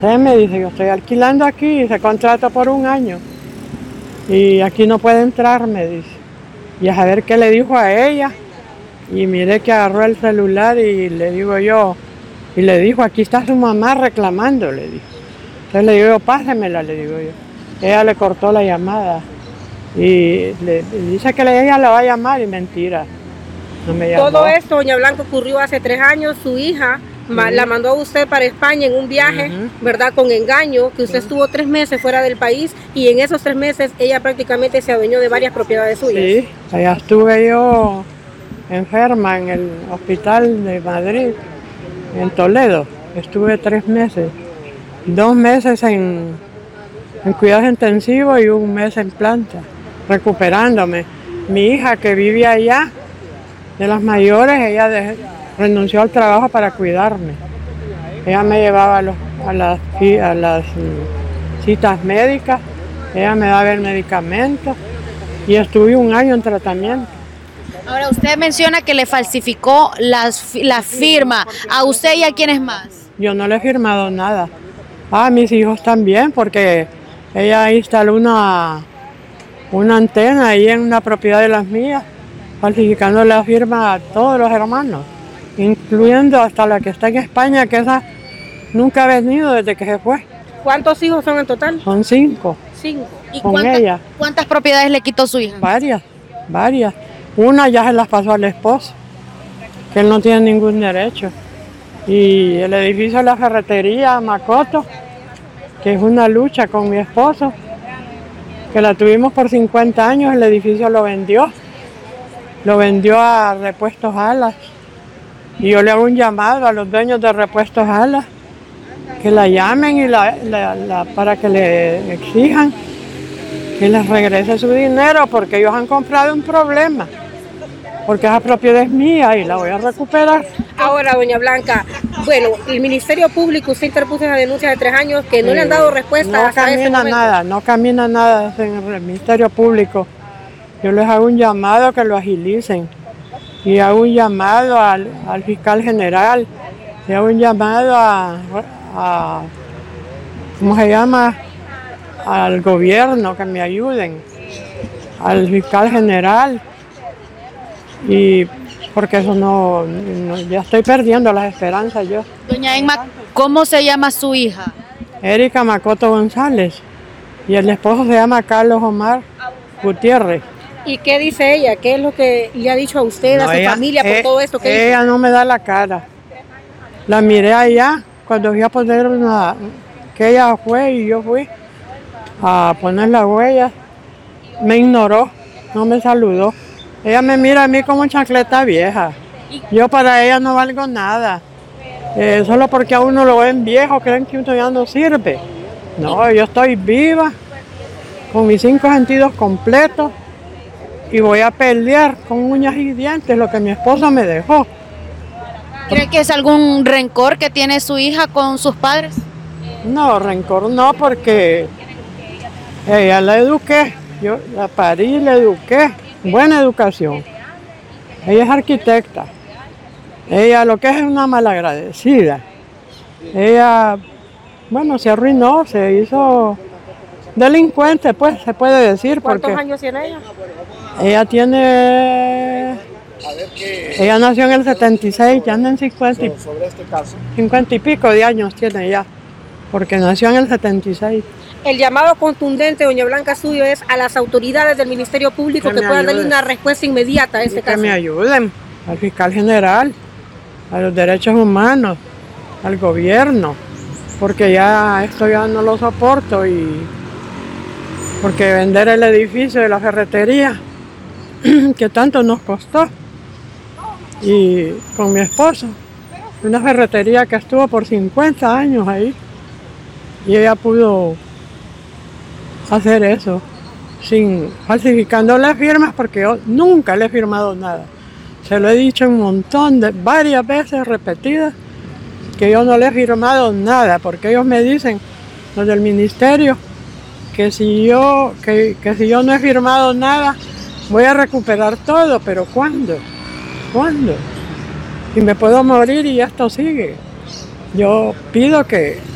Usted me dice, yo estoy alquilando aquí, se contrata por 1 año y aquí no puede entrar, me dice. Y a saber qué le dijo a ella. Y miré que agarró el celular y le digo yo, y le dijo, aquí está su mamá reclamando, le dijo. Entonces le digo yo, pásemela, le digo yo. Ella le cortó la llamada y le dice que ella la va a llamar y mentira, no me llamó. Todo esto, doña Blanca, ocurrió hace 3 años. Su hija la mandó a usted para España en un viaje, ¿verdad? Con engaño, que usted estuvo 3 meses fuera del país y en esos 3 meses ella prácticamente se adueñó de varias propiedades suyas. Sí, allá estuve yo enferma en el hospital de Madrid, en Toledo. Estuve 3 meses, 2 meses en cuidados intensivos y 1 mes en planta, recuperándome. Mi hija que vive allá, de las mayores, ella renunció al trabajo para cuidarme. Ella me llevaba a las citas médicas, ella me daba el medicamento y estuve 1 año en tratamiento. Ahora, usted menciona que le falsificó la firma a usted y a quiénes más. Yo no le he firmado nada. A mis hijos también, porque ella instaló una antena ahí en una propiedad de las mías, falsificando la firma a todos los hermanos, incluyendo hasta la que está en España, que esa nunca ha venido desde que se fue. ¿Cuántos hijos son en total? Son 5. 5. ¿Y con ella. cuántas propiedades le quitó su hija? Varias. Una ya se las pasó al esposo, que él no tiene ningún derecho. Y el edificio de la ferretería Macoto, que es una lucha con mi esposo, que la tuvimos por 50 años, el edificio lo vendió a Repuestos Alas. Y yo le hago un llamado a los dueños de Repuestos Alas, que la llamen y para que le exijan que les regrese su dinero, porque ellos han comprado un problema, porque esa propiedad es mía y la voy a recuperar. Ahora, doña Blanca, bueno, el Ministerio Público, usted interpuso esa denuncia de 3 años que no le han dado respuesta hasta ese momento. No camina nada en el Ministerio Público. Yo les hago un llamado que lo agilicen y hago un llamado al fiscal general, y hago un llamado a ¿cómo se llama?, al gobierno, que me ayuden, al fiscal general, y porque eso no, ya estoy perdiendo las esperanzas yo. Doña Emma, ¿cómo se llama su hija? Erika Macoto González, y el esposo se llama Carlos Omar Gutiérrez. ¿Y qué dice ella? ¿Qué es lo que le ha dicho a usted, a su familia por todo esto? Ella no me da la cara. La miré allá cuando fui a poner que ella fue y yo fui a poner la huella. Me ignoró, no me saludó. Ella me mira a mí como chancleta vieja. Yo para ella no valgo nada. Solo porque a uno lo ven viejo, creen que uno ya no sirve. No, yo estoy viva, con mis 5 sentidos completos, y voy a pelear con uñas y dientes lo que mi esposo me dejó. ¿Cree que es algún rencor que tiene su hija con sus padres? No, rencor no, porque ella la eduqué, yo la parí y la eduqué, buena educación. Ella es arquitecta, ella lo que es una malagradecida. Ella, bueno, se arruinó, se hizo delincuente, pues, se puede decir. ¿Cuántos años tiene ella? Ella nació en el 76, ya anda en 50 y pico de años tiene ya, porque nació en el 76. El llamado contundente, doña Blanca, suyo es a las autoridades del Ministerio Público que puedan darle una respuesta inmediata a este caso. Que me ayuden, al fiscal general, a los derechos humanos, al gobierno, porque ya esto ya no lo soporto, y porque vender el edificio de la ferretería que tanto nos costó, y con mi esposo, una ferretería que estuvo por 50 años ahí, y ella pudo hacer eso sin falsificando las firmas, porque yo nunca le he firmado nada. Se lo he dicho varias veces repetidas, que yo no le he firmado nada, porque ellos me dicen, los del ministerio, que si yo no he firmado nada, voy a recuperar todo. Pero ¿cuándo? Y me puedo morir y esto sigue. Yo pido que